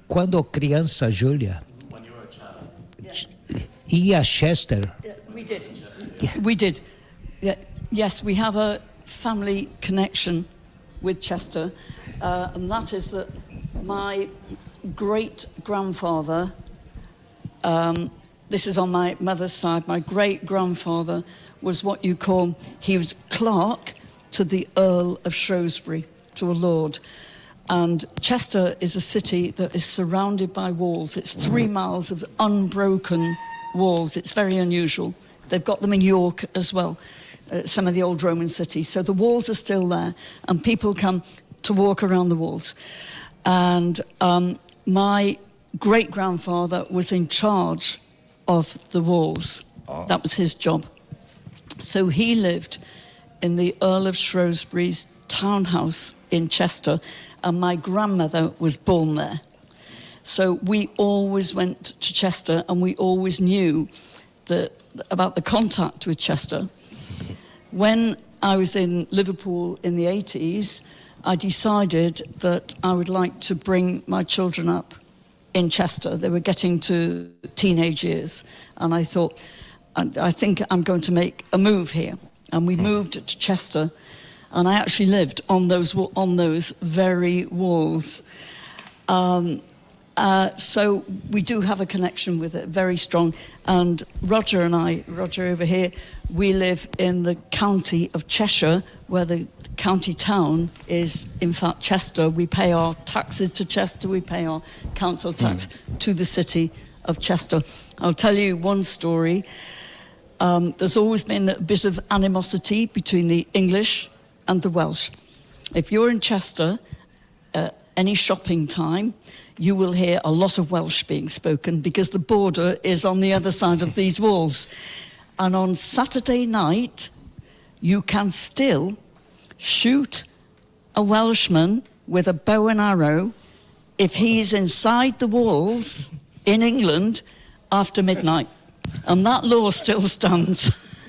Quando criança, Julia, ia a Chester. We did. Yeah. Yes, we have a family connection with Chester, and that is that my great-grandfather, this is on my mother's side, my great-grandfather was what you call, he was clerk to the Earl of Shrewsbury, to a lord. And Chester is a city that is surrounded by walls. It's 3 miles of unbroken walls. It's very unusual. They've got them in York as well, some of the old Roman cities. So the walls are still there, and people come to walk around the walls. And my great-grandfather was in charge of the walls. Oh. That was his job. So he lived in the Earl of Shrewsbury's townhouse in Chester, and my grandmother was born there. So we always went to Chester, and we always knew about the contact with Chester. When I was in Liverpool in the 80s, I decided that I would like to bring my children up in Chester. They were getting to teenage years, and I thought, I think I'm going to make a move here. And we moved to Chester, and I actually lived on those very walls. So we do have a connection with it, very strong. And Roger and I, Roger over here, we live in the county of Cheshire, where the county town is, in fact, Chester. We pay our taxes to Chester, we pay our council tax to the city of Chester. I'll tell you one story. There's always been a bit of animosity between the English and the Welsh. If you're in Chester, any shopping time, you will hear a lot of Welsh being spoken because the border is on the other side of these walls. And on Saturday night, you can still shoot a Welshman with a bow and arrow if he's inside the walls in England after midnight. And that law still stands.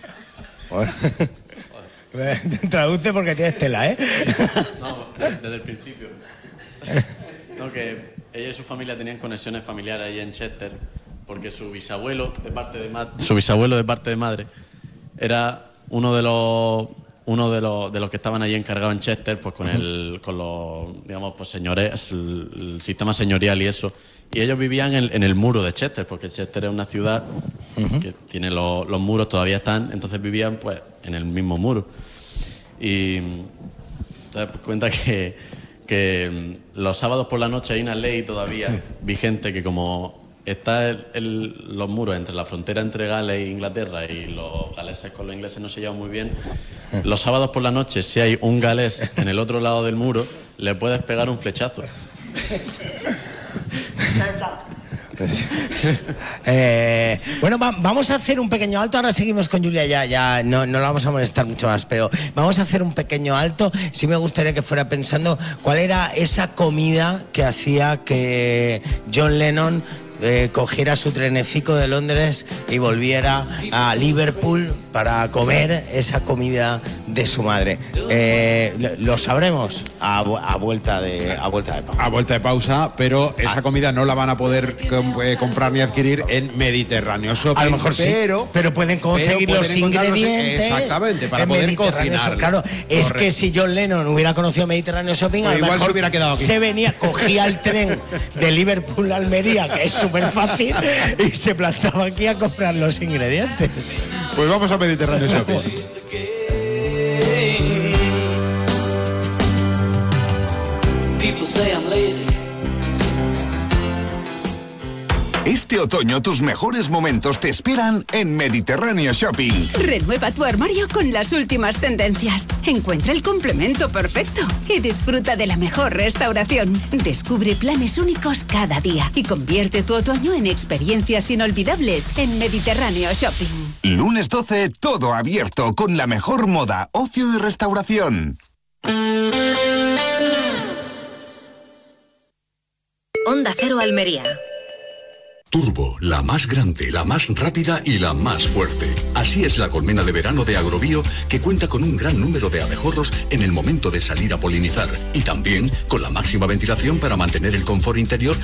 Traduce porque tienes tela, ¿eh? No, desde el principio. No, que ella y su familia tenían conexiones familiares ahí en Chester, porque su bisabuelo de parte de madre era uno de los que estaban allí encargados en Chester, pues con los digamos, pues señores, el sistema señorial y eso. Y ellos vivían en el muro de Chester, porque Chester es una ciudad que tiene los muros, todavía están, entonces vivían pues en el mismo muro. Y entonces pues, cuenta que los sábados por la noche hay una ley todavía vigente que como está los muros entre la frontera entre Gales e Inglaterra y los galeses con los ingleses no se llevan muy bien, los sábados por la noche si hay un galés en el otro lado del muro le puedes pegar un flechazo. Bueno, vamos a hacer un pequeño alto. Ahora seguimos con Julia, ya no la vamos a molestar mucho más, pero vamos a hacer un pequeño alto. Sí me gustaría que fuera pensando cuál era esa comida que hacía que John Lennon cogiera su trenecico de Londres y volviera a Liverpool para comer esa comida de su madre. Lo sabremos a vuelta de pausa. A vuelta de pausa, pero esa comida no la van a poder comprar ni adquirir en Mediterráneo Shopping. A lo mejor pero pueden conseguir los ingredientes. Exactamente, para poder cocinar. Claro, es que si John Lennon hubiera conocido Mediterráneo Shopping, a lo igual mejor se hubiera quedado aquí. Cogía el tren de Liverpool a Almería, que es súper fácil, y se plantaba aquí a comprar los ingredientes. Pues vamos a Mediterráneo Shopping. Este otoño tus mejores momentos te esperan en Mediterráneo Shopping. Renueva tu armario con las últimas tendencias. Encuentra el complemento perfecto y disfruta de la mejor restauración. Descubre planes únicos cada día y convierte tu otoño en experiencias inolvidables en Mediterráneo Shopping. Lunes 12, todo abierto con la mejor moda, ocio y restauración. Onda Cero Almería. Turbo, la más grande, la más rápida y la más fuerte. Así es la colmena de verano de Agrobio, que cuenta con un gran número de abejorros en el momento de salir a polinizar y también con la máxima ventilación para mantener el confort interior